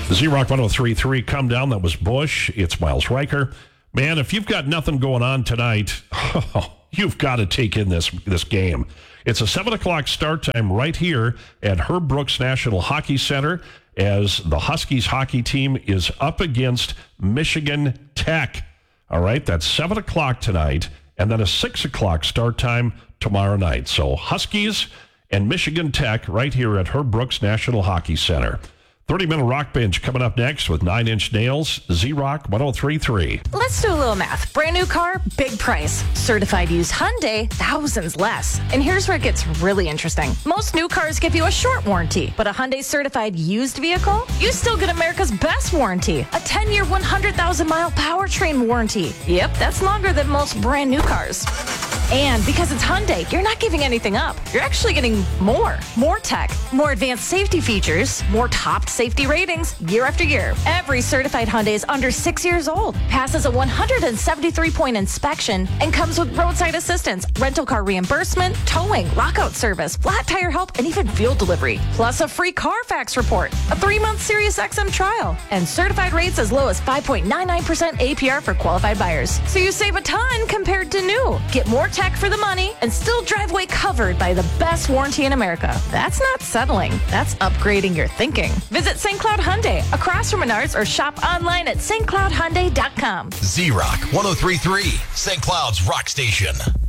Z-Rock 103.3, come down. That was Bush. It's Miles Riker. Man, if you've got nothing going on tonight, you've got to take in this game. It's a 7 o'clock start time right here at Herb Brooks National Hockey Center as the Huskies hockey team is up against Michigan Tech. All right, that's 7 o'clock tonight, and then a 6 o'clock start time tomorrow night. So Huskies and Michigan Tech right here at Herb Brooks National Hockey Center. 30-minute rock bench coming up next with 9 Inch Nails, Z-Rock 103.3. Let's do a little math. Brand new car, big price. Certified used Hyundai, thousands less. And here's where it gets really interesting. Most new cars give you a short warranty, but a Hyundai certified used vehicle, you still get America's best warranty. A 10-year, 100,000-mile powertrain warranty. Yep, that's longer than most brand new cars. And because it's Hyundai, you're not giving anything up. You're actually getting more. More tech, more advanced safety features, more top safety ratings year after year. Every certified Hyundai is under 6 years old, passes a 173-point inspection, and comes with roadside assistance, rental car reimbursement, towing, lockout service, flat tire help, and even fuel delivery. Plus a free Carfax report, a 3-month Sirius XM trial, and certified rates as low as 5.99% APR for qualified buyers. So you save a ton compared to new. Get more tech for the money and still drive away covered by the best warranty in America. That's not settling. That's upgrading your thinking. Visit St. Cloud Hyundai across from Menards or shop online at stcloudhyundai.com. Z-Rock 103.3, St. Cloud's Rock Station.